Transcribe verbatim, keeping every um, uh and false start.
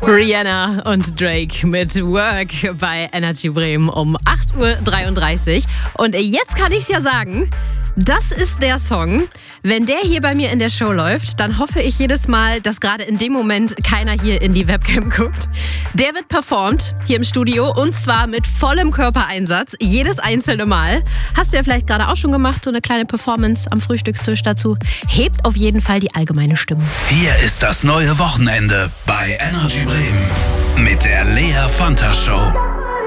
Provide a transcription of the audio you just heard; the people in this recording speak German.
Rihanna und Drake mit Work bei Energy Bremen um acht Uhr dreiunddreißig. Und jetzt kann ich es ja sagen, das ist der Song. Wenn der hier bei mir in der Show läuft, dann hoffe ich jedes Mal, dass gerade in dem Moment keiner hier in die Webcam guckt. Der wird performt hier im Studio und zwar mit vollem Körpereinsatz, jedes einzelne Mal. Hast du ja vielleicht gerade auch schon gemacht, so eine kleine Performance am Frühstückstisch dazu. Hebt auf jeden Fall die allgemeine Stimmung. Hier ist das neue Wochenende bei Energy Bremen mit der Lea Fanta Show.